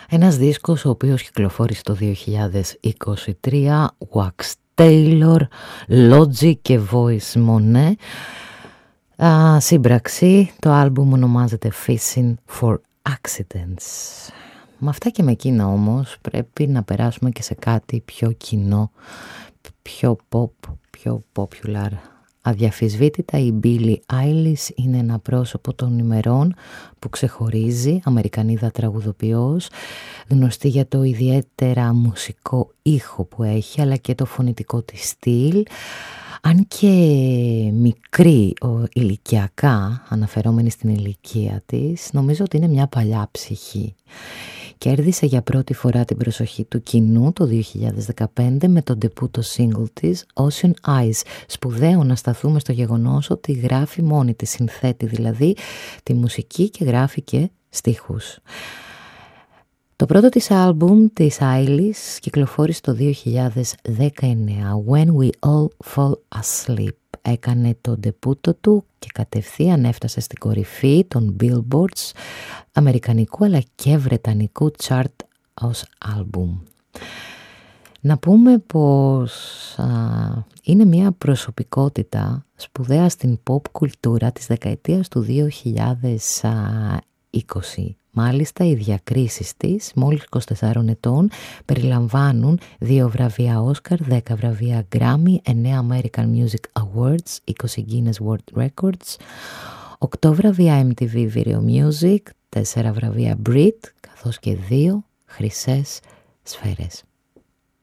Ένας δίσκος ο οποίος κυκλοφόρησε το 2023, Wax Taylor, Logic και Voice Monet. Σύμπραξη, το άλμπουμ ονομάζεται Fishing for Accidents. Με αυτά και με εκείνα όμως πρέπει να περάσουμε και σε κάτι πιο κοινό, πιο pop, πιο popular. Αδιαφυσβήτητα η Billie Eilish είναι ένα πρόσωπο των ημερών που ξεχωρίζει, Αμερικανίδα τραγουδοποιός, γνωστή για το ιδιαίτερα μουσικό ήχο που έχει αλλά και το φωνητικό της στυλ. Αν και μικρή ηλικιακά, αναφερόμενη στην ηλικία της, νομίζω ότι είναι μια παλιά ψυχή. Κέρδισε για πρώτη φορά την προσοχή του κοινού το 2015 με τον ντεπούτο single της Ocean Eyes. Σπουδαίο να σταθούμε στο γεγονός ότι γράφει μόνη της, συνθέτει δηλαδή τη μουσική και γράφει και στίχους. Το πρώτο της άλμπουμ της Eilish κυκλοφόρησε το 2019, When We All Fall Asleep. Έκανε το ντεπούτο του και κατευθείαν έφτασε στην κορυφή των Billboards αμερικανικού αλλά και βρετανικού chart ως άλμπουμ. Να πούμε πως είναι μια προσωπικότητα σπουδαία στην pop κουλτούρα της δεκαετίας του 2020. Μάλιστα, οι διακρίσεις της, μόλις 24 ετών, περιλαμβάνουν 2 βραβεία Oscar, 10 βραβεία Grammy, 9 American Music Awards, 20 Guinness World Records, 8 βραβεία MTV Video Music, 4 βραβεία Brit, καθώς και 2 χρυσές σφαίρες.